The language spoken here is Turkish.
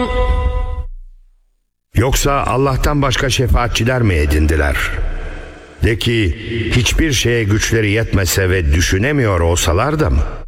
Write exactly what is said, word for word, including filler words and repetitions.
Yoksa Allah'tan başka şefaatçiler mi edindiler? De ki, hiçbir şeye güçleri yetmese ve düşünemiyor olsalar da mı?